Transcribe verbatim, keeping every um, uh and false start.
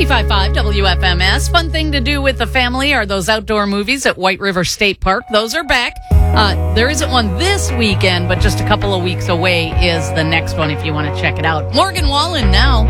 ninety-five point five W F M S. Fun thing to do with the family are those outdoor movies at White River State Park. Those are back. Uh, there isn't one this weekend, but just a couple of weeks away is the next one if you want to check it out. Morgan Wallen now.